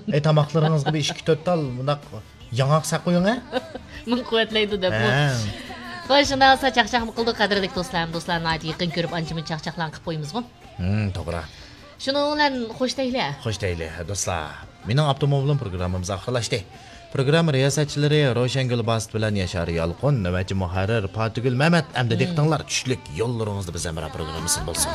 Tamaqlarınızga bir 2-4 tal bundaq yangaq saqoyun ha? Mun quvvatlaydi deb bu. Qo'shina olsa chaqchaq qildi qadrli do'stlarim, do'stlarni aytib yaqin ko'rib ancha-muncha chaqchaqlan qilib qo'yamiz-ku. To'g'ri. Shuning bilan xo'sh deylar. Xo'sh deyli, do'stlar. Mening avtomobilim programmamiz oxirlashdi. Program riyosatchilari Roshan Gulbast bilan Yashar Yalqon, navbatchi muharrir Fatugul Mamat hamda dehqonlar tushlik yo'llaringizda biz bilan programmamiz bo'lsin.